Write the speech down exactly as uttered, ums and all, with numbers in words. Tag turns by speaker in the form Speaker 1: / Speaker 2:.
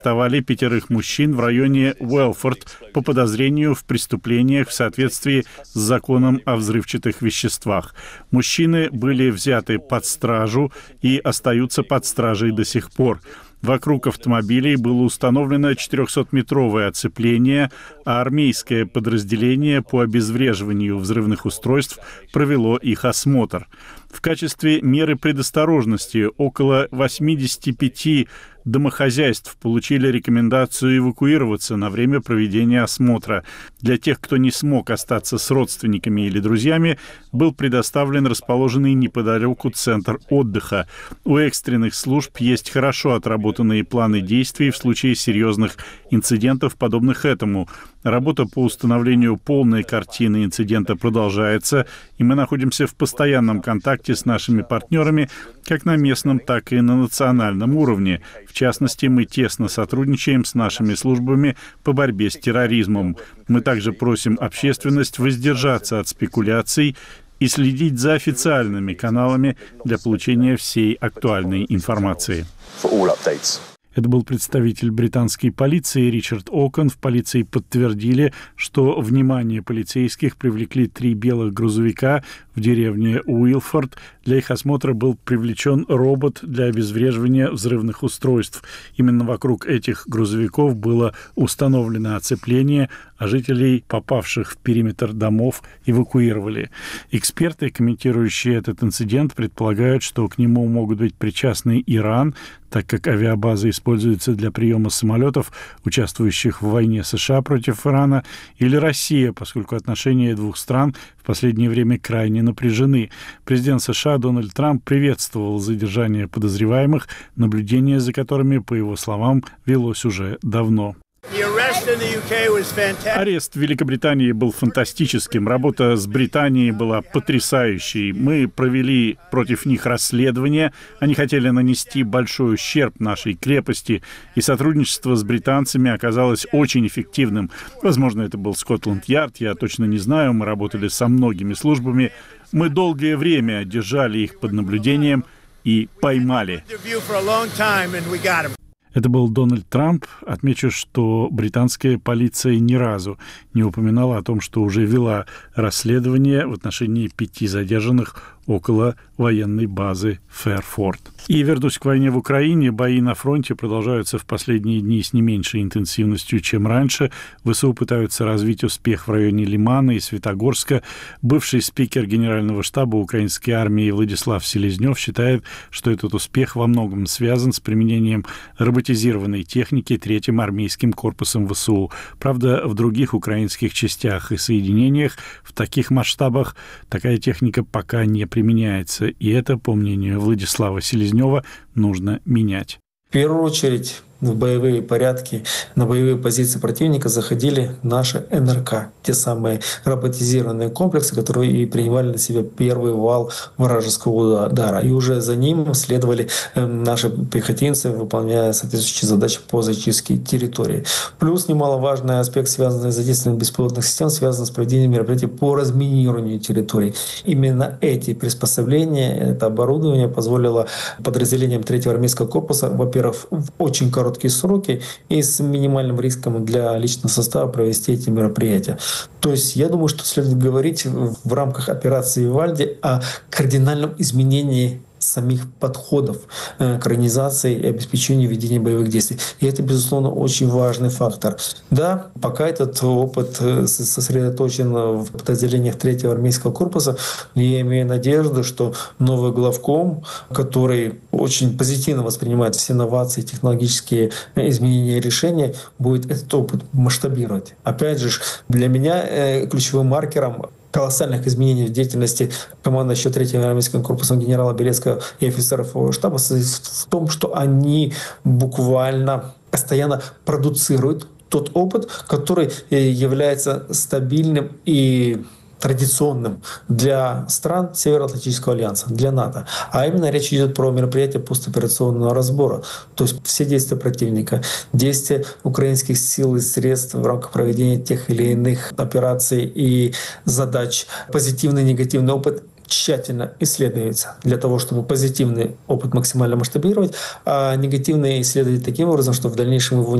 Speaker 1: арестовали пятерых мужчин в районе Уэлфорд по подозрению в преступлениях в соответствии с законом о взрывчатых веществах. Мужчины были взяты под стражу и остаются под стражей до сих пор. Вокруг автомобилей было установлено четырехсотметровое оцепление, а армейское подразделение по обезвреживанию взрывных устройств провело их осмотр. В качестве меры предосторожности около восьмидесяти пяти домохозяйств получили рекомендацию эвакуироваться на время проведения осмотра. Для тех, кто не смог остаться с родственниками или друзьями, был предоставлен расположенный неподалеку центр отдыха. У экстренных служб есть хорошо отработанные планы действий в случае серьезных инцидентов, подобных этому. Работа по установлению полной картины инцидента продолжается, и мы находимся в постоянном контакте с нашими партнерами как на местном, так и на национальном уровне. В частности, мы тесно сотрудничаем с нашими службами по борьбе с терроризмом. Мы также просим общественность воздержаться от спекуляций и следить за официальными каналами для получения всей актуальной информации. Это был представитель британской полиции Ричард Окон. В полиции подтвердили, что внимание полицейских привлекли три белых грузовика в деревне Уилфорд. Для их осмотра был привлечен робот для обезвреживания взрывных устройств. Именно вокруг этих грузовиков было установлено оцепление, а жителей, попавших в периметр домов, эвакуировали. Эксперты, комментирующие этот инцидент, предполагают, что к нему могут быть причастны Иран, так как авиабаза используется для приема самолетов, участвующих в войне США против Ирана, или Россия, поскольку отношения двух стран в последнее время крайне напряжены. Президент США Дональд Трамп приветствовал задержание подозреваемых, наблюдение за которыми, по его словам, велось уже давно. Арест в Великобритании был фантастическим. Работа с Британией была потрясающей. Мы провели против них расследование. Они хотели нанести большой ущерб нашей крепости, и сотрудничество с британцами оказалось очень эффективным. Возможно, это был Скотланд-Ярд, я точно не знаю. Мы работали со многими службами. Мы долгое время держали их под наблюдением и поймали. Это был Дональд Трамп. Отмечу, что британская полиция ни разу не упоминала о том, что уже вела расследование в отношении пяти задержанных около военной базы Фэрфорд. И вернусь к войне в Украине. Бои на фронте продолжаются в последние дни с не меньшей интенсивностью, чем раньше. ВСУ пытаются развить успех в районе Лимана и Светогорска. Бывший спикер Генерального штаба украинской армии Владислав Селезнев считает, что этот успех во многом связан с применением роботизированной техники третьим армейским корпусом ВСУ. Правда, в других украинских частях и соединениях в таких масштабах такая техника пока не применяется, и это, по мнению Владислава Селезнева, нужно менять.
Speaker 2: В первую очередь в боевые порядки, на боевые позиции противника заходили наши эн эр ка, те самые роботизированные комплексы, которые и принимали на себя первый вал вражеского удара. И уже за ним следовали наши пехотинцы, выполняя соответствующие задачи по зачистке территории. Плюс немаловажный аспект, связанный с задействованием беспилотных систем, связан с проведением мероприятий по разминированию территорий. Именно эти приспособления, это оборудование позволило подразделениям третьего армейского корпуса, во-первых, в очень короткие короткие сроки и с минимальным риском для личного состава провести эти мероприятия. То есть я думаю, что следует говорить в рамках операции «Вивальди» о кардинальном изменении самих подходов к организации и обеспечению ведения боевых действий. И это, безусловно, очень важный фактор. Да, пока этот опыт сосредоточен в подразделениях третьего армейского корпуса, но я имею надежду, что новый главком, который очень позитивно воспринимает все инновации, технологические изменения и решения, будет этот опыт масштабировать. Опять же, для меня ключевым маркером колоссальных изменений в деятельности команды еще третьего армейского корпуса генерала Белецкого и офицеров его штаба в том, что они буквально постоянно продуцируют тот опыт, который является стабильным и традиционным для стран Североатлантического альянса, для НАТО. А именно речь идет про мероприятия постоперационного разбора. То есть все действия противника, действия украинских сил и средств в рамках проведения тех или иных операций и задач, позитивный и негативный опыт, тщательно исследуется для того, чтобы позитивный опыт максимально масштабировать, а негативный исследовать таким образом, что в дальнейшем его